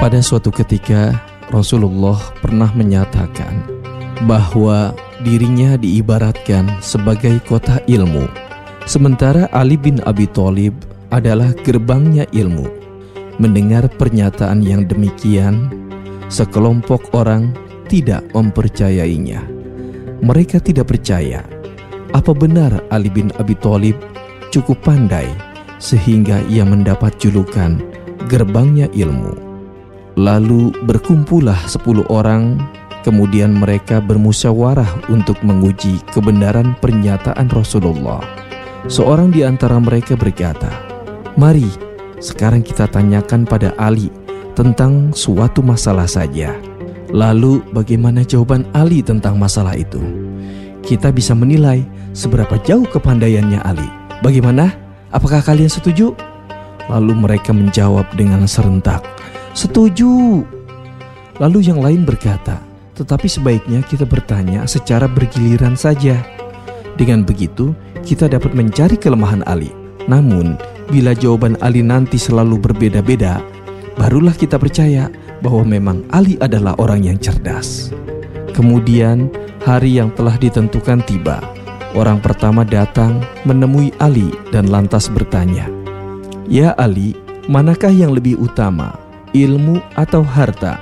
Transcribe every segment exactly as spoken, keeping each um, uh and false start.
Pada suatu ketika, Rasulullah pernah menyatakan bahwa dirinya diibaratkan sebagai kota ilmu, sementara Ali bin Abi Thalib adalah gerbangnya ilmu. Mendengar pernyataan yang demikian, sekelompok orang tidak mempercayainya. Mereka tidak percaya apa benar Ali bin Abi Thalib cukup pandai sehingga ia mendapat julukan gerbangnya ilmu. Lalu berkumpullah sepuluh orang, kemudian mereka bermusyawarah untuk menguji kebenaran pernyataan Rasulullah. Seorang di antara mereka berkata, "Mari, sekarang kita tanyakan pada Ali tentang suatu masalah saja. Lalu bagaimana jawaban Ali tentang masalah itu? Kita bisa menilai seberapa jauh kepandaiannya Ali. Bagaimana? Apakah kalian setuju?" Lalu mereka menjawab dengan serentak, "Setuju." Lalu yang lain berkata, "Tetapi sebaiknya kita bertanya secara bergiliran saja. Dengan begitu, kita dapat mencari kelemahan Ali. Namun, bila jawaban Ali nanti selalu berbeda-beda, barulah kita percaya bahwa memang Ali adalah orang yang cerdas." Kemudian, hari yang telah ditentukan tiba. Orang pertama datang menemui Ali dan lantas bertanya, "Ya Ali, manakah yang lebih utama, ilmu atau harta?"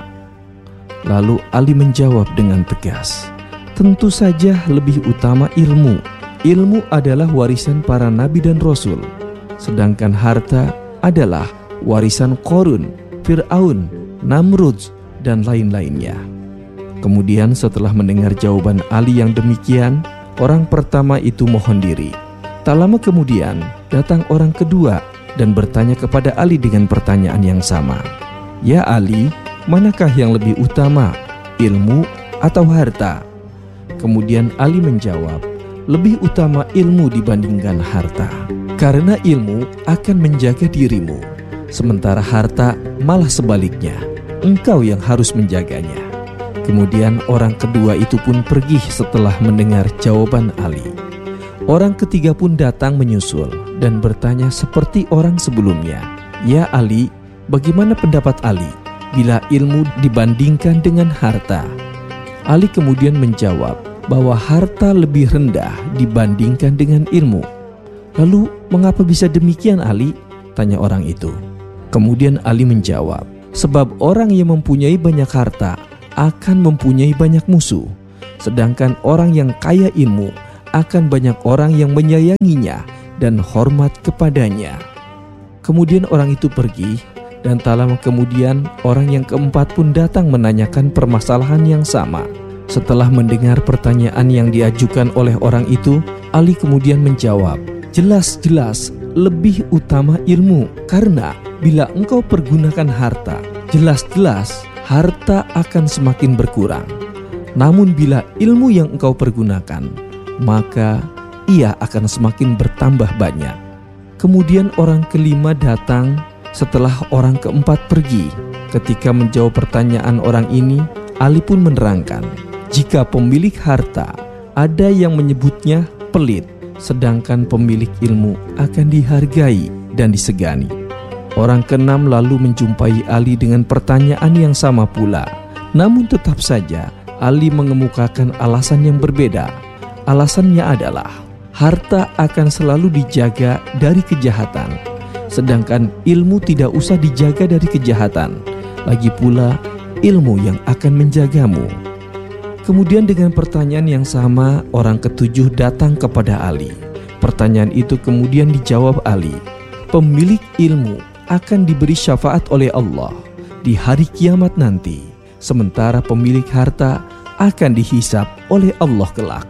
Lalu Ali menjawab dengan tegas, "Tentu saja lebih utama ilmu. Ilmu adalah warisan para nabi dan rasul, sedangkan harta adalah warisan Qarun, Fir'aun, Namrud, dan lain-lainnya." Kemudian setelah mendengar jawaban Ali yang demikian, orang pertama itu mohon diri. Tak lama kemudian datang orang kedua dan bertanya kepada Ali dengan pertanyaan yang sama, "Ya Ali, manakah yang lebih utama, ilmu atau harta?" Kemudian Ali menjawab, "Lebih utama ilmu dibandingkan harta, karena ilmu akan menjaga dirimu, sementara harta malah sebaliknya, engkau yang harus menjaganya." Kemudian orang kedua itu pun pergi setelah mendengar jawaban Ali. Orang ketiga pun datang menyusul dan bertanya seperti orang sebelumnya, "Ya Ali, bagaimana pendapat Ali bila ilmu dibandingkan dengan harta?" Ali kemudian menjawab bahwa harta lebih rendah dibandingkan dengan ilmu. "Lalu mengapa bisa demikian Ali?" tanya orang itu. Kemudian Ali menjawab, "Sebab orang yang mempunyai banyak harta akan mempunyai banyak musuh, sedangkan orang yang kaya ilmu akan banyak orang yang menyayanginya dan hormat kepadanya." Kemudian orang itu pergi, dan tak lama kemudian orang yang keempat pun datang menanyakan permasalahan yang sama. Setelah mendengar pertanyaan yang diajukan oleh orang itu, Ali kemudian menjawab, "Jelas-jelas lebih utama ilmu, karena bila engkau pergunakan harta, jelas-jelas harta akan semakin berkurang. Namun bila ilmu yang engkau pergunakan, maka ia akan semakin bertambah banyak." Kemudian orang kelima datang setelah orang keempat pergi. Ketika menjawab pertanyaan orang ini, Ali pun menerangkan, jika pemilik harta ada yang menyebutnya pelit, sedangkan pemilik ilmu akan dihargai dan disegani. Orang keenam lalu menjumpai Ali dengan pertanyaan yang sama pula. Namun tetap saja Ali mengemukakan alasan yang berbeda. Alasannya adalah harta akan selalu dijaga dari kejahatan, sedangkan ilmu tidak usah dijaga dari kejahatan. Lagi pula ilmu yang akan menjagamu. Kemudian dengan pertanyaan yang sama, orang ketujuh datang kepada Ali. Pertanyaan itu kemudian dijawab Ali. Pemilik ilmu akan diberi syafaat oleh Allah di hari kiamat nanti, sementara pemilik harta akan dihisap oleh Allah kelak.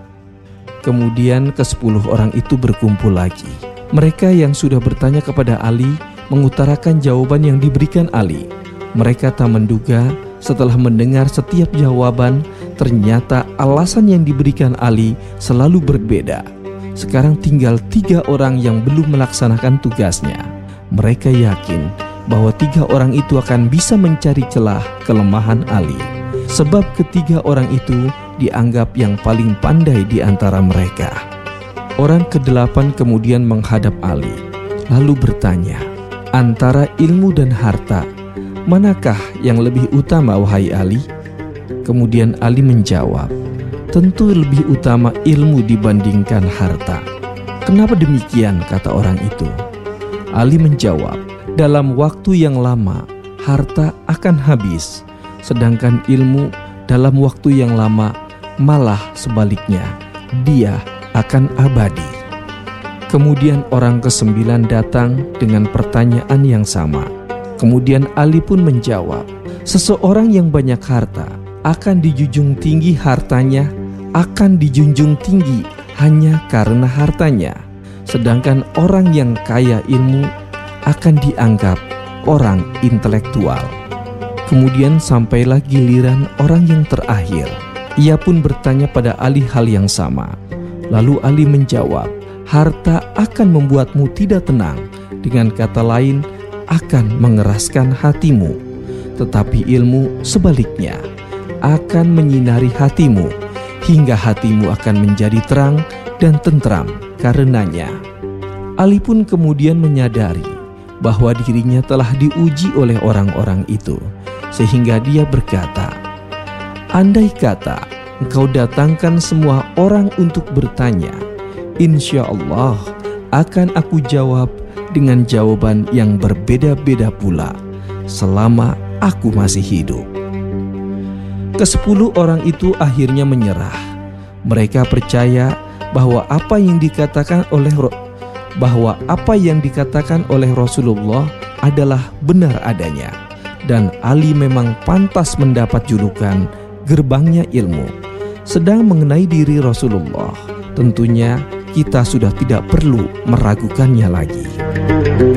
Kemudian kesepuluh orang itu berkumpul lagi. Mereka yang sudah bertanya kepada Ali mengutarakan jawaban yang diberikan Ali. Mereka tak menduga setelah mendengar setiap jawaban, ternyata alasan yang diberikan Ali selalu berbeda. Sekarang tinggal tiga orang yang belum melaksanakan tugasnya. Mereka yakin bahwa tiga orang itu akan bisa mencari celah kelemahan Ali, sebab ketiga orang itu dianggap yang paling pandai di antara mereka. Orang kedelapan kemudian menghadap Ali, lalu bertanya, "Antara ilmu dan harta, "Manakah yang lebih utama, wahai Ali?" Kemudian Ali menjawab, "Tentu lebih utama ilmu dibandingkan harta." "Kenapa demikian?" kata orang itu. Ali menjawab, "Dalam waktu yang lama, harta akan habis, sedangkan ilmu dalam waktu yang lama malah sebaliknya, dia akan abadi." Kemudian orang kesembilan datang dengan pertanyaan yang sama. Kemudian Ali pun menjawab, "Seseorang yang banyak harta akan dijunjung tinggi hartanya, akan dijunjung tinggi hanya karena hartanya. Sedangkan orang yang kaya ilmu akan dianggap orang intelektual." Kemudian sampailah giliran orang yang terakhir. Ia pun bertanya pada Ali hal yang sama. Lalu Ali menjawab, "Harta akan membuatmu tidak tenang. Dengan kata lain, akan mengeraskan hatimu. Tetapi ilmu sebaliknya, akan menyinari hatimu, hingga hatimu akan menjadi terang dan tentram karenanya." Ali pun kemudian menyadari bahwa dirinya telah diuji oleh orang-orang itu, sehingga dia berkata, "Andai kata engkau datangkan semua orang untuk bertanya, insya Allah akan aku jawab dengan jawaban yang berbeda-beda pula selama aku masih hidup." Kesepuluh orang itu akhirnya menyerah. Mereka percaya bahwa apa yang dikatakan oleh bahwa apa yang dikatakan oleh Rasulullah adalah benar adanya, dan Ali memang pantas mendapat julukan gerbangnya ilmu. Sedang mengenai diri Rasulullah, tentunya kita sudah tidak perlu meragukannya lagi.